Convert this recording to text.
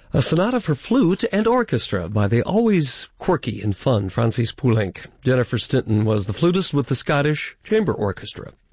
A sonata for flute and orchestra by the always quirky and fun Francis Poulenc. Jennifer Stinton was the flutist with the Scottish Chamber Orchestra.